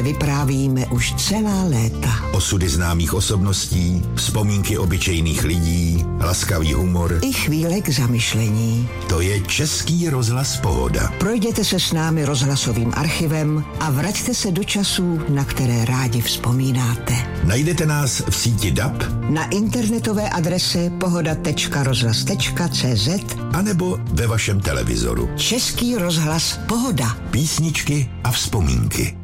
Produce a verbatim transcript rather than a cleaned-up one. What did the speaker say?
vyprávíme už celá léta. Osudy známých osobností, vzpomínky obyčejných lidí, laskavý humor I chvíle k zamyšlení. To je Český rozhlas Pohoda. Projděte se s námi rozhlasovým archivem a vraťte se do časů, na které rádi vzpomínáte. Najdete nás v síti D A B, na internetové adrese pohoda tečka rozhlas tečka cé zet anebo ve vašem televizoru. Český rozhlas Pohoda. Písničky a vzpomínky.